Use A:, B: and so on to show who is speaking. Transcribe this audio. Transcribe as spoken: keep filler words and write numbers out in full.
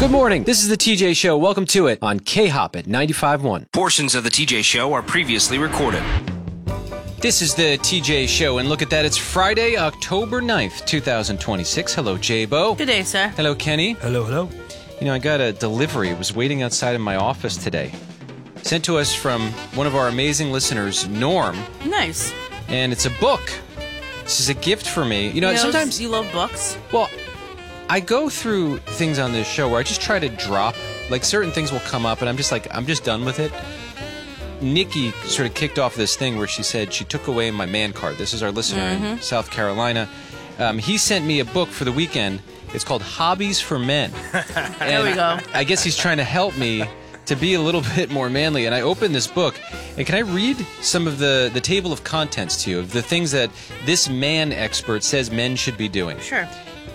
A: Good morning. This is the T J Show. Welcome to it on K-Hop at ninety-five point one.
B: Portions of the T J Show are previously recorded.
A: This is the T J Show, and look at that. It's Friday, October ninth, two thousand twenty-six. Hello, J-Bo.
C: Good day, sir.
A: Hello, Kenny.
D: Hello, hello.
A: You know, I got a delivery. It was waiting outside of my office today. Sent to us from one of our amazing listeners, Norm.
C: Nice.
A: And it's a book. This is a gift for me. You know,
C: You know,
A: sometimes...
C: you love books.
A: Well, I go through things on this show where I just try to drop, like certain things will come up and I'm just like, I'm just done with it. Nikki sort of kicked off this thing where she said she took away my man card. This is our listener
C: Mm-hmm.
A: in South Carolina. Um, he sent me a book for the weekend. It's called Hobbies for Men.
C: There we go.
A: I guess he's trying to help me to be a little bit more manly. And I opened this book, and can I read some of the, the table of contents to you, of the things that this man expert says men should be doing?
C: Sure.